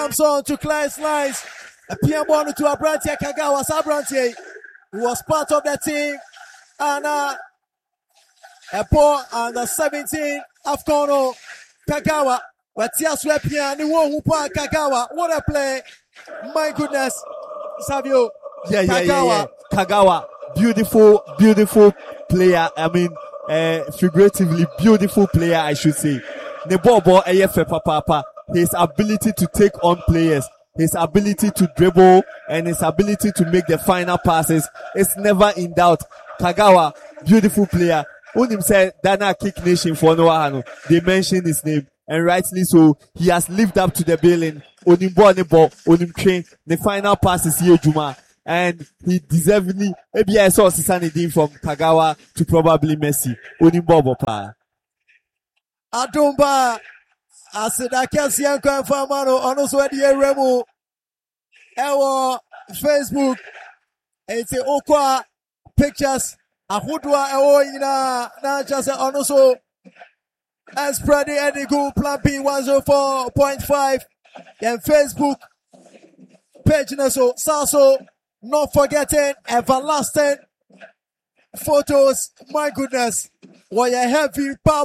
comes on to Klein's lines. A PM ball to Abrantia Kagawa. Abrantia, who was part of the team. And a ball under 17 Afgano Kagawa. But yes, we're Kagawa. What a play. My goodness. Savio. Yeah. Kagawa. Beautiful player. I mean, figuratively beautiful player, I should say. Nebobo Eyefe Papa. His ability to take on players, his ability to dribble, and his ability to make the final passes is never in doubt. Kagawa, beautiful player. Unim said Dana Kick Nation for Noahano. They mentioned his name, and rightly so. He has lived up to the billing. Onim train. The final pass is here, Juma. And he deservedly, maybe I saw Sisanidin from Kagawa to probably Messi. Onim Bobo Pa. Adumba. Asida kesi yanko enfamano ono swedi remu ewo Facebook eti okwa pictures ahudwa ewo ina na chase ono so spreading Edigu Plan P 104.5 and Facebook page na so not forgetting everlasting photos. My goodness. What a heavy pa.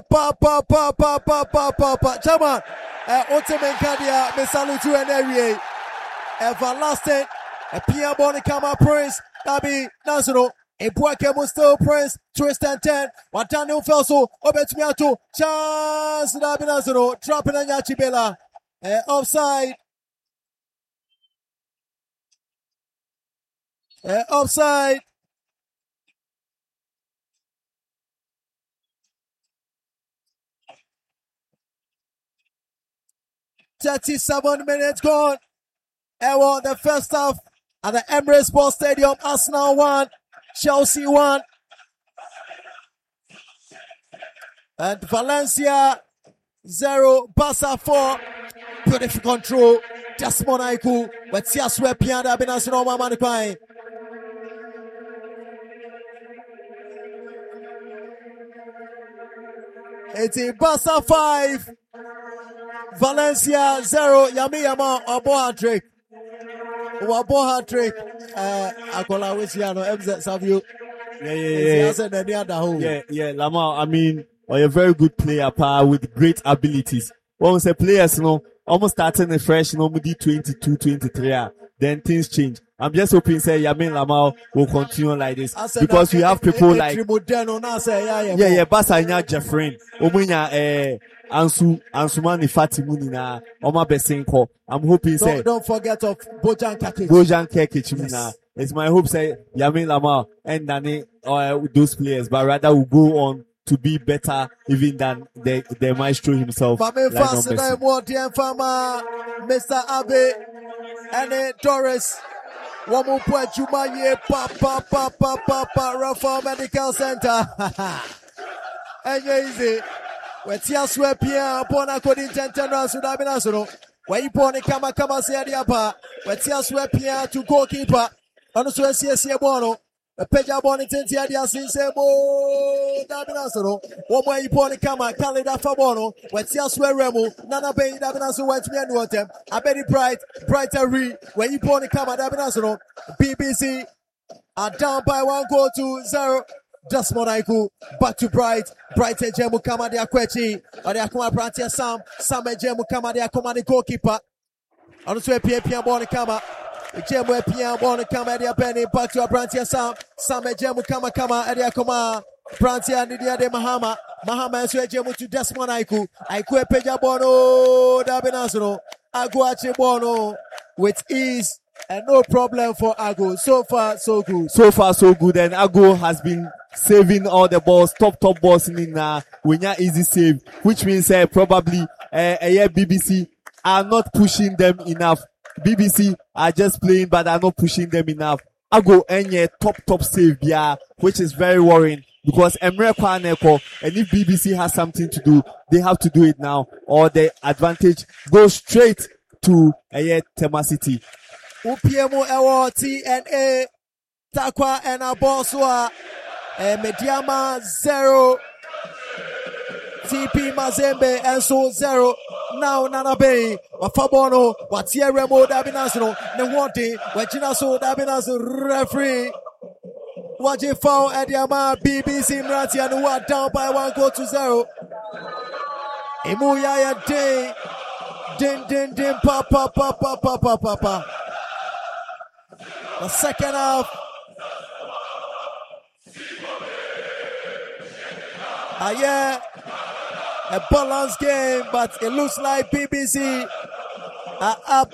Chairman, Otemen Kadia, Mesalutu and Area. Everlasting, a Pia Bonicama Prince, Tabi Nazano, a Puakemo still Prince, Tristan 10, Watano Felso, Obetmiato, Chance Nabi Nazano, dropping on Yachibela, offside. Offside. 37 minutes gone. And the first half at the Emirates Sports Stadium. Arsenal 1, Chelsea 1. And Valencia 0, Barca 4. Beautiful control. Desmond Aiku. But Tiaswe Pianda Benasino Mamanikai. It's a Barca 5. Valencia 0, Yama Oboha-Drake. Oboha-Drake. Akola Wisiano, MZ Savio. Yeah, Lamar, I mean, a very good player, with great abilities. Once a players, almost starting a fresh, 22, 23, then things change. I'm just hoping, say, Yamin Lamar will continue like this. Because we have people like, Basa Jeffrey, Omunya, Ansumani Fatimuni na Oma Besenko. I'm hoping say don't forget of Bojan Kekic. Yes. It's my hope say Yamin Lamar and Dani those players, but rather will go on to be better even than the maestro himself. Mr. Abe and Doris. One more point, Jumaye, Rafa Medical Center. And easy. Wetia swepia pona kodi tenteno sudabina suno. Where poni kama se adiapa. Wetia swepia to goalkeeper. Ono swesi bono. Peja boni tenti adia sinse bo dabina suno. Womo poni kama Kalida Fabono. Wetia sweremu. Nana be dabina su wetmi anuotem. Abedi brighter re. Where poni kama dabina suno. BBC are down by 1-0. Desmond Aiku, back to Bright Ejemu Kama de Akwechi, or the Akuma Brantia Sam Ejemu Kama de Akuma the goalkeeper. On the way, Pia Bonnie Kama, Ejemu Pia Bonnie Kama de Penny, back to Brantia Sam Ejemu Kama de Akuma, Brantia Nidia de Mahama and Ejemu to Desmond Aiku Peja Bono, Dabinasano, Aguache Bono, with ease. And no problem for Ago. So far, so good. And Ago has been saving all the balls, top balls in Winya easy save, which means probably BBC are not pushing them enough. BBC are just playing, but are not pushing them enough. Ago any top save, which is very worrying because Emre Kwaneko, and if BBC has something to do, they have to do it now, or the advantage goes straight to Tema City. UPMO Ewo TNA Takwa and Aboswa Mediama 0 TP Mazembe and so 0. Now Nana Bay, Wafabono, Watia Remo Dabinasno, Nwante, Wachinaso Dabinaso referee. Watching foul at Yama BBC Mranti and what down by 1-0. Imuyaya din pa. The second half. Yeah, a balanced game, but it looks like BBC are up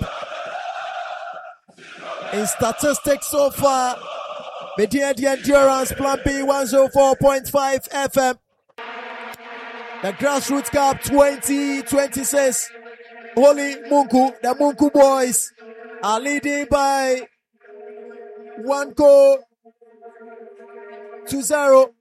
in statistics so far. Media the Endurance Plan B 104.5 FM. The Grassroots Cup 2026. Holy Munku, the Munku boys are leading by 1-0.